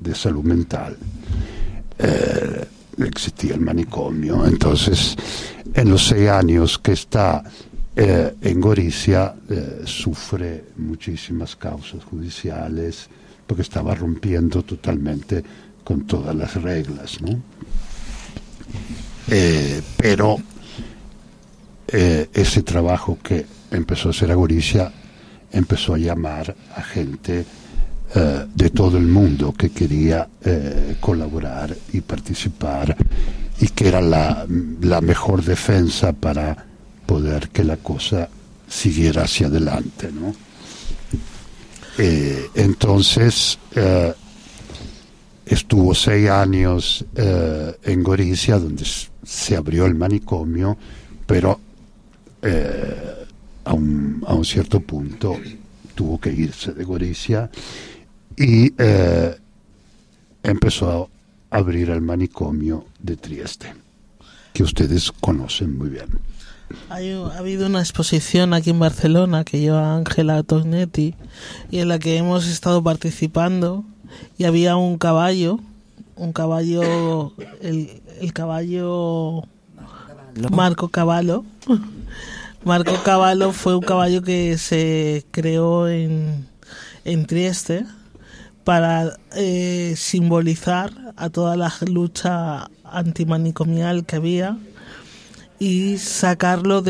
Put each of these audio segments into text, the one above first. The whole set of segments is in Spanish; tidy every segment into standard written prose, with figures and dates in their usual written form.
de salud mental, existía el manicomio. Entonces, en los 6 años que está en Gorizia, sufre muchísimas causas judiciales porque estaba rompiendo totalmente con todas las reglas, ¿no? Pero ese trabajo que empezó a hacer a Gorizia empezó a llamar a gente de todo el mundo que quería colaborar y participar, y que era la mejor defensa para poder que la cosa siguiera hacia adelante, ¿no? Entonces estuvo 6 años en Gorizia, donde se abrió el manicomio, pero a un cierto punto tuvo que irse de Gorizia y empezó a abrir el manicomio de Trieste, que ustedes conocen muy bien. Ha habido una exposición aquí en Barcelona que lleva Ángela Tognetti y en la que hemos estado participando, y había un caballo, el caballo Marco Cavallo. Marco Cavallo fue un caballo que se creó en Trieste para simbolizar a toda la lucha antimanicomial que había y sacarlo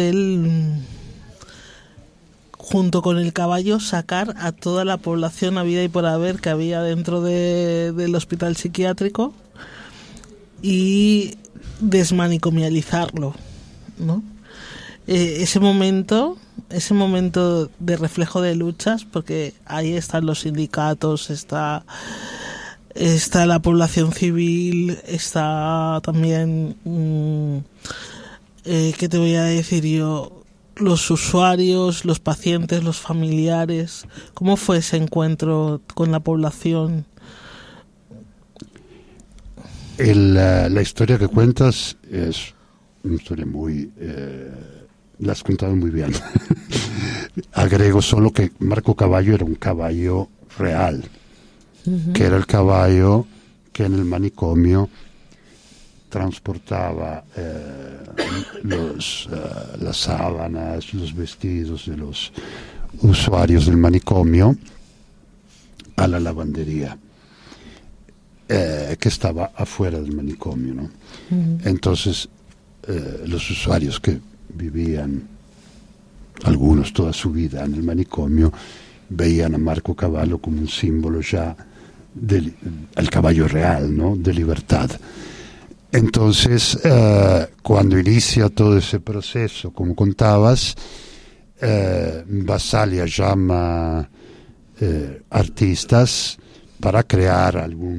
junto con el caballo, sacar a toda la población habida y por haber que había dentro del hospital psiquiátrico y desmanicomializarlo, ¿no? Ese momento de reflejo de luchas, porque ahí están los sindicatos, está la población civil, está también ¿qué te voy a decir yo? Los usuarios, los pacientes, los familiares. ¿Cómo fue ese encuentro con la población? La historia que cuentas es una historia muy... la has contado muy bien. Agrego solo que Marco Cavallo era un caballo real, que era el caballo que en el manicomio transportaba las sábanas, los vestidos de los usuarios del manicomio a la lavandería, que estaba afuera del manicomio, ¿no? Entonces los usuarios que vivían, algunos toda su vida en el manicomio, veían a Marco Cavallo como un símbolo ya el caballo real, ¿no?, de libertad. Entonces, cuando inicia todo ese proceso, como contabas, Basaglia llama artistas para crear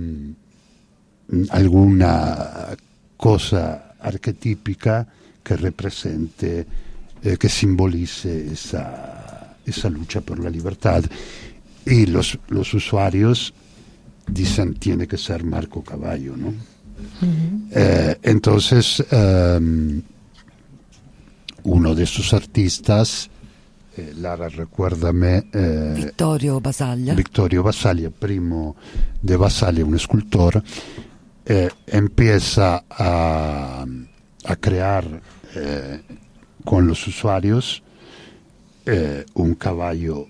alguna cosa arquetípica que represente, que simbolice esa lucha por la libertad. Y los usuarios dicen, tiene que ser Marco Cavallo, ¿no? Entonces uno de esos artistas, Lara, recuérdame, Vittorio Basaglia, primo de Basaglia, un escultor, empieza a crear con los usuarios un caballo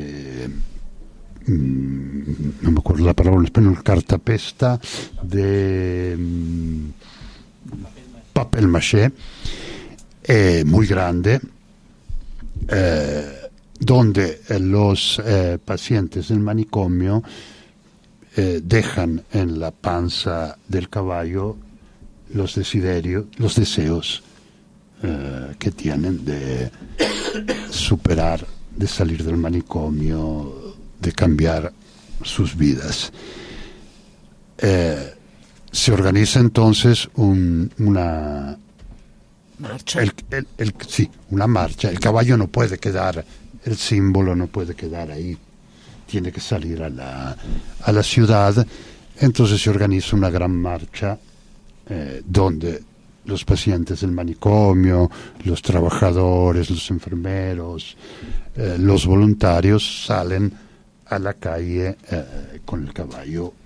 no me acuerdo la palabra en español, cartapesta de papel maché, muy grande, donde los pacientes del manicomio dejan en la panza del caballo los deseos que tienen de superar, de salir del manicomio, de cambiar sus vidas. Se organiza entonces una marcha. Una marcha. El caballo no puede quedar, el símbolo no puede quedar ahí, tiene que salir a la ciudad. Entonces se organiza una gran marcha donde los pacientes del manicomio, los trabajadores, los enfermeros, los voluntarios salen a la calle con el caballo